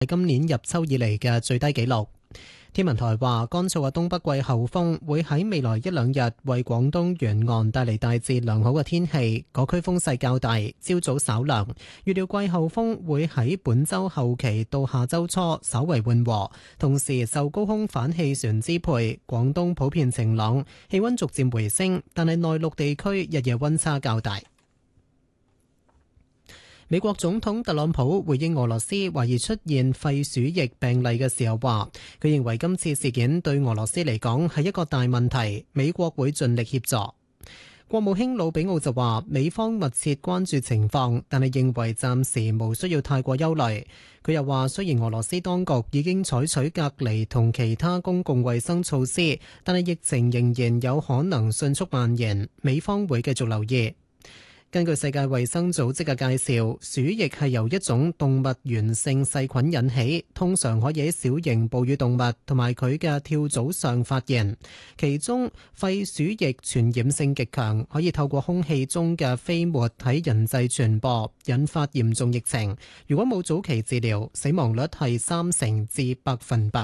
係今年入秋以嚟嘅最低紀錄。天文台話，乾燥嘅東北季候風會喺未來一兩日為廣東沿岸帶嚟大致良好嘅天氣，各區風勢較大，朝早稍涼。預料季候風會喺本週後期到下週初稍為緩和，同時受高空反氣旋支配，廣東普遍晴朗，氣溫逐漸回升，但係內陸地區日夜溫差較大。美國總統特朗普回應俄羅斯懷疑出現肺鼠疫病例嘅時候話，佢認為今次事件對俄羅斯嚟講係一個大問題，美國會盡力協助。國務卿魯比奧就話，美方密切關注情況，但係認為暫時無需要太過憂慮。佢又話，雖然俄羅斯當局已經採取隔離同其他公共衛生措施，但係疫情仍然有可能迅速蔓延，美方會繼續留意。根據世界衛生組織嘅介紹，鼠疫係由一種動物源性細菌引起，通常可以喺小型哺乳動物同埋佢嘅跳蚤上發現。其中，肺鼠疫傳染性極強，可以透過空氣中嘅飛沫喺人際傳播，引發嚴重疫情。如果冇早期治療，死亡率係30%至100%。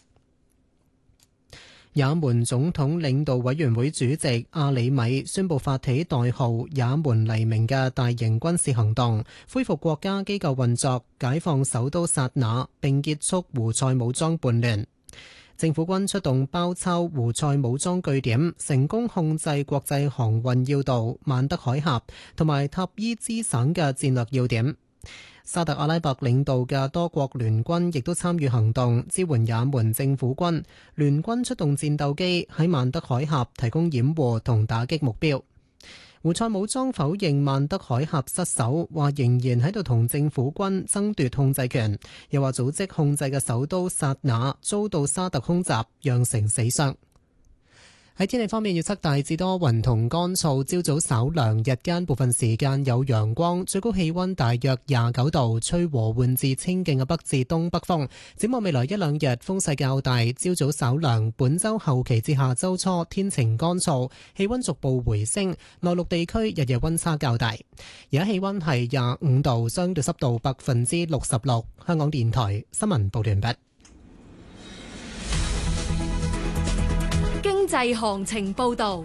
也門總統領導委員會主席阿里米宣布發起代號也門黎明嘅大型軍事行動，恢復國家機構運作，解放首都薩那，並結束胡塞武裝叛亂。政府軍出動包抄胡塞武裝據點，成功控制國際航運要道曼德海峽同埋塔伊茲省嘅戰略要點。沙特阿拉伯領導嘅多國聯軍亦都參與行動，支援也門政府軍。聯軍出動戰鬥機喺曼德海峽提供掩護同打擊目標。胡塞武裝否認曼德海峽失守，話仍然喺度同政府軍爭奪控制權，又話組織控制嘅首都薩那遭到沙特空襲，釀成死傷。喺天氣方面，預測大致多雲同乾燥，朝早稍涼，日間部分時間有陽光，最高氣溫大約29度，吹和緩至清勁嘅北至東北風。展望未來一兩日風勢較大，朝早稍涼，本週後期至下週初天晴乾燥，氣溫逐步回升，內陸地區日夜溫差較大。而家氣溫係25度，相對濕度66%。香港電台新聞報道完畢。 經濟行情報道。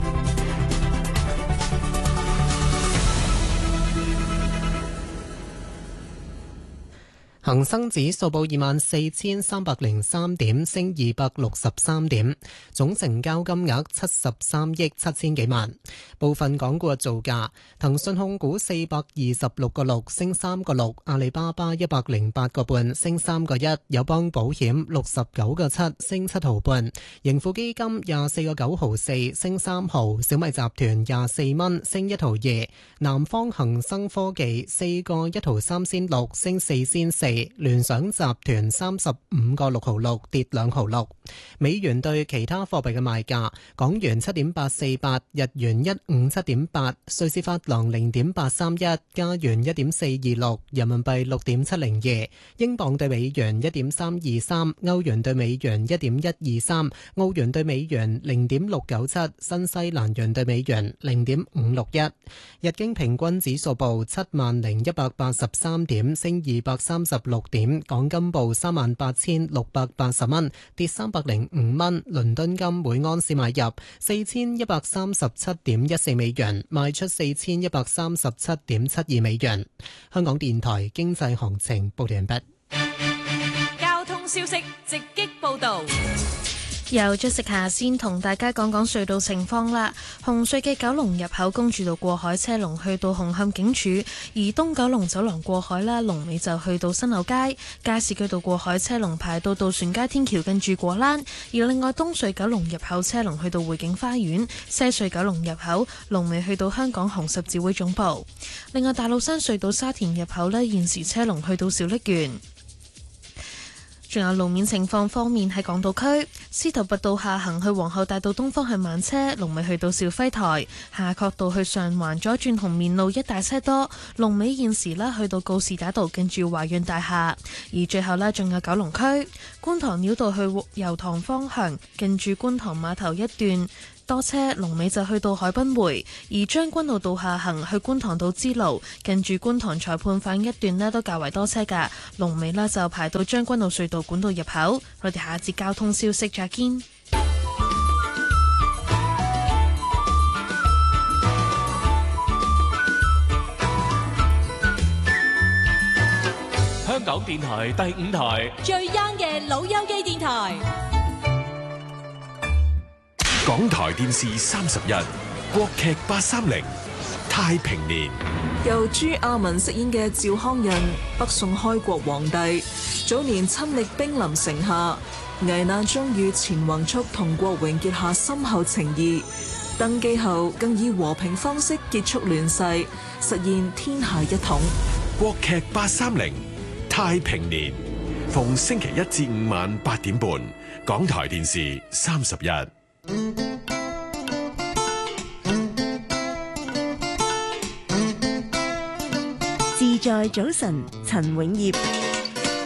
恒生指數報24,303點，升263點，總成交金額73億7千幾萬。部分港股嘅造價：騰訊控股426個6升3個6，阿里巴巴108個半升3個1，友邦保險69個7升7毫半，盈富基金24個9毫4升3毫，小米集團24蚊升1毫2，南方恒生科技4個1毫3仙6升4仙4。聯想集團35個6毫6跌2毫6。美元對其他貨幣嘅賣價：港元7.848，日元157.8，瑞士法郎0.831，加元1.426，人民幣6.702，英鎊對美元1.323，歐元對美元1.123，澳元對美元0.697，新西蘭元對美元0.561。日經平均指數報70,183點，升236點。港金報38,680蚊，跌305蚊。倫敦金每安士買入4137.14美元，賣出4137.72美元。香港電台經濟行情報完畢。 交通消息直擊報道。 由Jessica先同大家講講隧道情況啦。紅隧嘅九龍入口公主道過海車龍去到紅磡警署，而東九龍走廊過海啦，龍尾就去到新柳街。加士居道過海車龍排到渡船街天橋近住果欄，而另外東隧九龍入口車龍去到匯景花園，西隧九龍入口龍尾去到香港紅十字會總部。另外大老山隧道沙田入口呢，現時車龍去到小瀝源。仲有路面情況方面，喺港島區司徒拔道下行去皇后大道東方向慢車，龍尾去到肇輝台；夏慤道去上環左轉紅棉路一帶車多，龍尾現時啦去到告士打道近住華潤大廈。而最後呢，仲有九龍區觀塘繞道去油塘方向近住觀塘碼頭一段多車，龍尾就去到海濱匯；而將軍澳道下行去觀塘道支路，近住觀塘裁判飯一段呢都較為多車㗎，龍尾呢就排到將軍澳隧道管道入口。我哋下一節交通消息再見。 香港電台第5台最 young 嘅老友記電台， 港台電視30日，國劇830太平年， 由朱亞文飾演嘅趙匡胤，北宋開國皇帝，早年親歷兵臨城下，危難中與錢弘速同郭榮結下深厚情誼，登基後更以和平方式結束亂世，實現天下一統。 國劇830太平年，逢星期1至5晚8點半，港台電視30日。 自在早晨，陳永業。